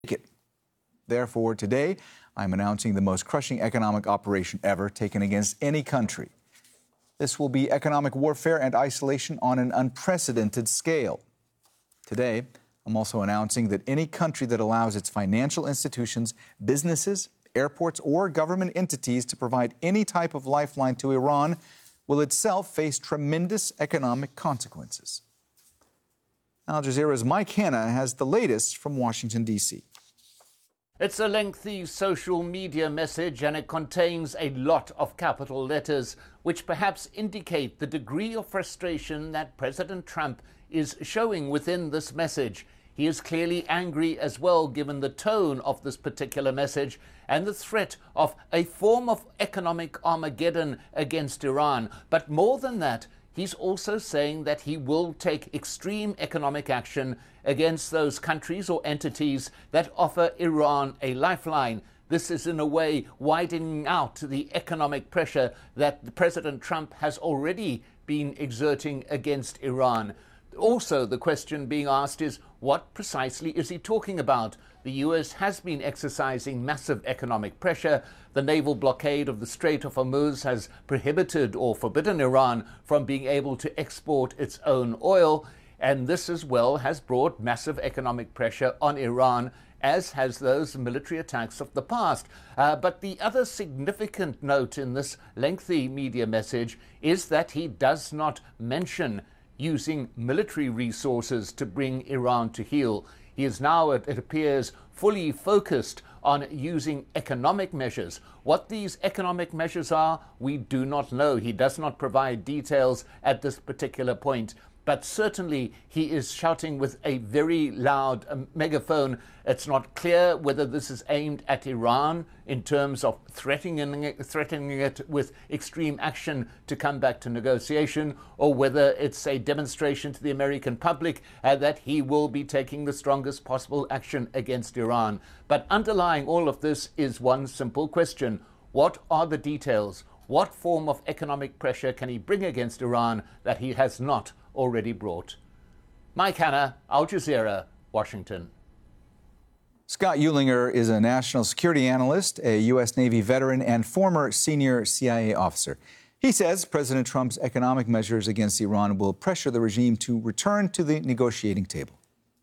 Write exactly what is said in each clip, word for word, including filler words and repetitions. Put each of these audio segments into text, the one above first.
it. Therefore, today, I'm announcing the most crushing economic operation ever taken against any country. This will be economic warfare and isolation on an unprecedented scale. Today, I'm also announcing that any country that allows its financial institutions, businesses, airports, or government entities to provide any type of lifeline to Iran will itself face tremendous economic consequences. Al Jazeera's Mike Hanna has the latest from Washington, D C It's a lengthy social media message, and it contains a lot of capital letters, which perhaps indicate the degree of frustration that President Trump is showing within this message. He is clearly angry as well, given the tone of this particular message and the threat of a form of economic Armageddon against Iran. But more than that, he's also saying that he will take extreme economic action against those countries or entities that offer Iran a lifeline. This is in a way widening out the economic pressure that President Trump has already been exerting against Iran. Also, the question being asked is, what precisely is he talking about? The U S has been exercising massive economic pressure. The naval blockade of the Strait of Hormuz has prohibited or forbidden Iran from being able to export its own oil. And this as well has brought massive economic pressure on Iran, as has those military attacks of the past. Uh, but the other significant note in this lengthy media message is that he does not mention using military resources to bring Iran to heel. He is now, it appears, fully focused on using economic measures. What these economic measures are, we do not know. He does not provide details at this particular point. But certainly he is shouting with a very loud um, megaphone. It's not clear whether this is aimed at Iran in terms of threatening it, threatening it with extreme action to come back to negotiation, or whether it's a demonstration to the American public uh, that he will be taking the strongest possible action against Iran. But underlying all of this is one simple question. What are the details? What form of economic pressure can he bring against Iran that he has not already brought? Mike Hanna, Al Jazeera, Washington. Scott Uehlinger is a national security analyst, a U S Navy veteran, and former senior C I A officer. He says President Trump's economic measures against Iran will pressure the regime to return to the negotiating table.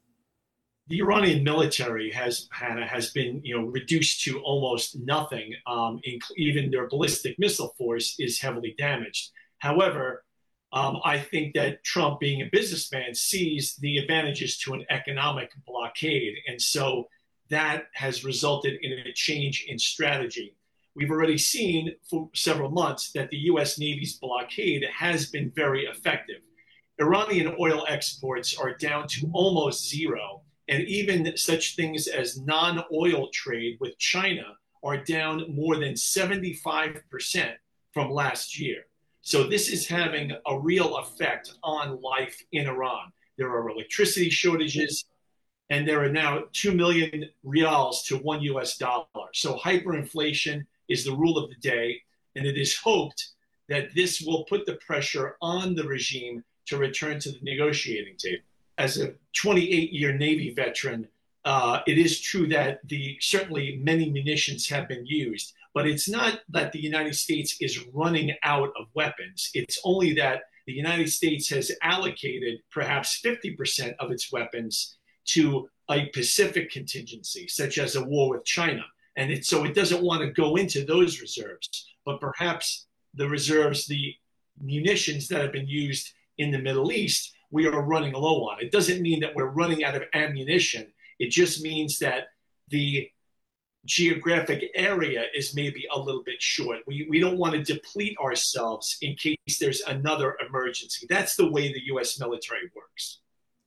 The Iranian military has has been, you know, reduced to almost nothing. Um, even their ballistic missile force is heavily damaged. However, um, I think that Trump, being a businessman, sees the advantages to an economic blockade, and so that has resulted in a change in strategy. We've already seen for several months that the U S Navy's blockade has been very effective. Iranian oil exports are down to almost zero. And even such things as non-oil trade with China are down more than seventy-five percent from last year. So this is having a real effect on life in Iran. There are electricity shortages, and there are now two million rials to one U S dollar. So hyperinflation is the rule of the day, and it is hoped that this will put the pressure on the regime to return to the negotiating table. As a twenty-eight year Navy veteran, uh, it is true that the certainly many munitions have been used, but it's not that the United States is running out of weapons. It's only that the United States has allocated perhaps fifty percent of its weapons to a Pacific contingency, such as a war with China. And it, so it doesn't want to go into those reserves, but perhaps the reserves, the munitions that have been used in the Middle East, we are running low on. It doesn't mean that we're running out of ammunition. It just means that the geographic area is maybe a little bit short. We, we don't want to deplete ourselves in case there's another emergency. That's the way the U S military works.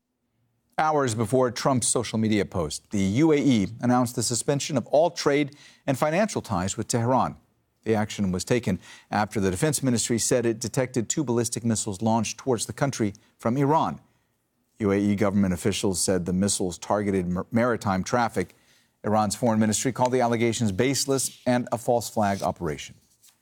Hours before Trump's social media post, the U A E announced the suspension of all trade and financial ties with Tehran. The action was taken after the defense ministry said it detected two ballistic missiles launched towards the country from Iran. U A E government officials said the missiles targeted maritime traffic. Iran's foreign ministry called the allegations baseless and a false flag operation.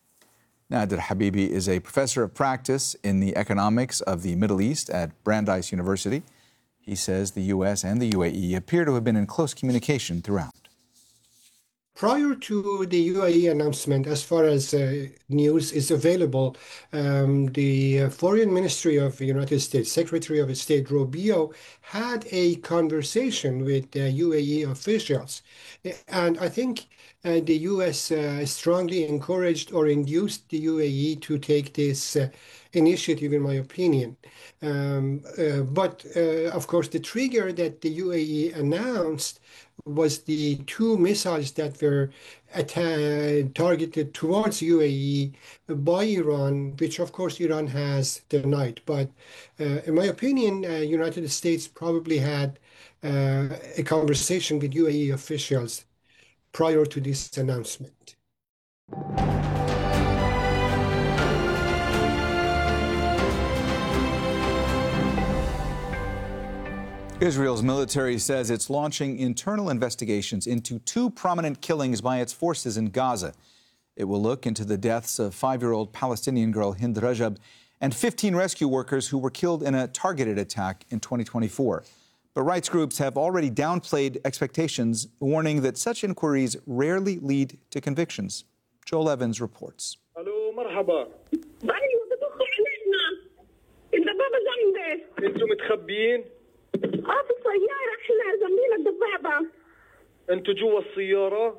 Nader Habibi is a professor of practice in the economics of the Middle East at Brandeis University. He says the U S and the U A E appear to have been in close communication throughout. Prior to the U A E announcement, as far as uh, news is available, um, the uh, Foreign Ministry of the United States, Secretary of State Rubio, had a conversation with uh, U A E officials. And I think uh, the U S uh, strongly encouraged or induced the U A E to take this uh, initiative, in my opinion. Um, uh, but, uh, of course, the trigger that the U A E announced was the two missiles that were targeted towards U A E by Iran, which of course Iran has denied. But uh, in my opinion, uh, United States probably had uh, a conversation with U A E officials prior to this announcement. Israel's military says it's launching internal investigations into two prominent killings by its forces in Gaza. It will look into the deaths of five-year-old Palestinian girl Hind Rajab and fifteen rescue workers who were killed in a targeted attack in twenty twenty-four. But rights groups have already downplayed expectations, warning that such inquiries rarely lead to convictions. Joel Evans reports. Hello, marhaba. انتم متخبيين؟ اه في السيارة احنا زميلة الدبابة. انتوا جوا السيارة؟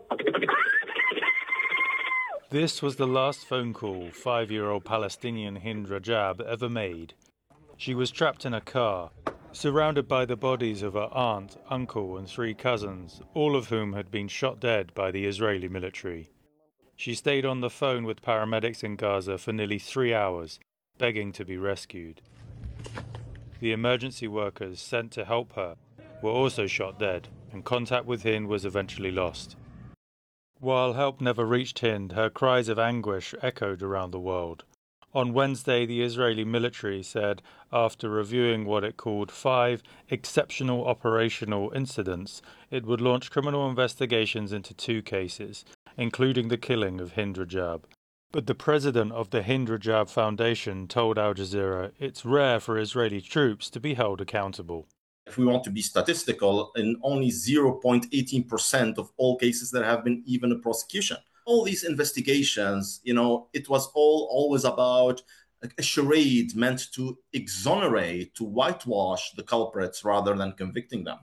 This was the last phone call five-year-old Palestinian Hind Rajab ever made. She was trapped in a car, surrounded by the bodies of her aunt, uncle and three cousins, all of whom had been shot dead by the Israeli military. She stayed on the phone with paramedics in Gaza for nearly three hours, begging to be rescued. The emergency workers sent to help her were also shot dead, and contact with Hind was eventually lost. While help never reached Hind, her cries of anguish echoed around the world. On Wednesday, the Israeli military said, after reviewing what it called five exceptional operational incidents, it would launch criminal investigations into two cases, including the killing of Hind Rajab. But the president of the Hind Rajab Foundation told Al Jazeera it's rare for Israeli troops to be held accountable. If we want to be statistical, in only zero point one eight percent of all cases there have been even a prosecution. All these investigations, you know, it was all always about a charade meant to exonerate, to whitewash the culprits rather than convicting them.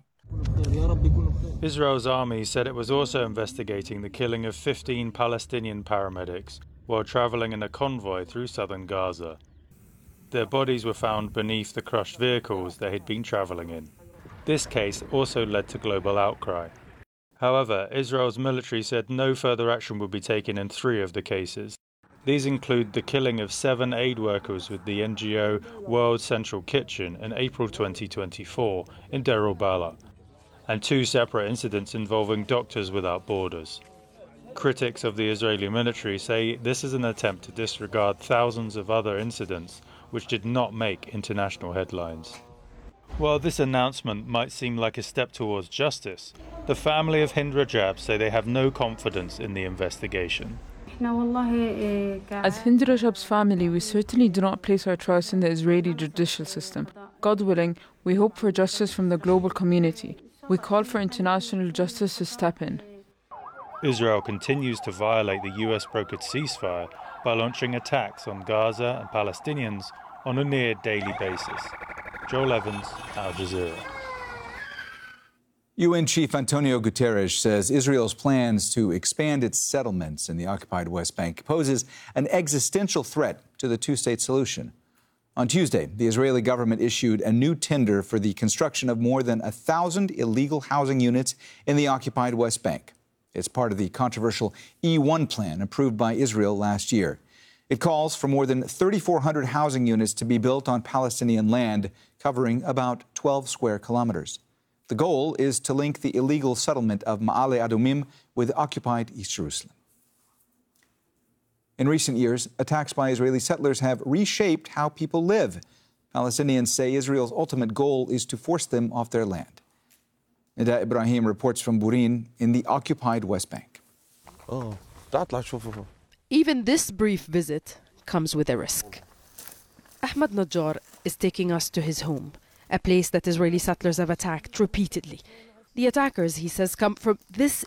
Israel's army said it was also investigating the killing of fifteen Palestinian paramedics while traveling in a convoy through southern Gaza. Their bodies were found beneath the crushed vehicles they had been traveling in. This case also led to global outcry. However, Israel's military said no further action would be taken in three of the cases. These include the killing of seven aid workers with the N G O World Central Kitchen in April twenty twenty-four in Deir al-Balah, and two separate incidents involving Doctors Without Borders. Critics of the Israeli military say this is an attempt to disregard thousands of other incidents which did not make international headlines. While this announcement might seem like a step towards justice, the family of Hind Rajab say they have no confidence in the investigation. As Hind Rajab's family, we certainly do not place our trust in the Israeli judicial system. God willing, we hope for justice from the global community. We call for international justice to step in. Israel continues to violate the U S-brokered ceasefire by launching attacks on Gaza and Palestinians on a near-daily basis. Joel Evans, Al Jazeera. U N Chief Antonio Guterres says Israel's plans to expand its settlements in the occupied West Bank poses an existential threat to the two-state solution. On Tuesday, the Israeli government issued a new tender for the construction of more than a thousand illegal housing units in the occupied West Bank. It's part of the controversial E one plan approved by Israel last year. It calls for more than thirty-four hundred housing units to be built on Palestinian land, covering about twelve square kilometers. The goal is to link the illegal settlement of Ma'ale Adumim with occupied East Jerusalem. In recent years, attacks by Israeli settlers have reshaped how people live. Palestinians say Israel's ultimate goal is to force them off their land. Nida Ibrahim reports from Burin in the occupied West Bank. Oh, even this brief visit comes with a risk. Ahmad Najjar is taking us to his home, a place that Israeli settlers have attacked repeatedly. The attackers, he says, come from this